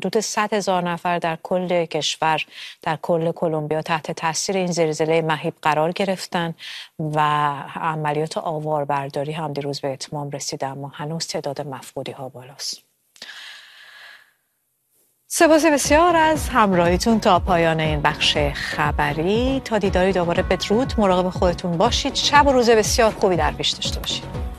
حدود 100,000 نفر در کل کشور، در کل کلمبیا تحت تاثیر این زلزله مهیب قرار گرفتن و عملیات آواربرداری هم دیروز به اتمام رسید، اما هنوز تعداد مفقودی ها بالاست. سپاس بسیار از همراهیتون تا پایان این بخش خبری. تا دیداری دوباره بدرود، مراقب خودتون باشید. شب و روز بسیار خوبی در پیش داشته باشید.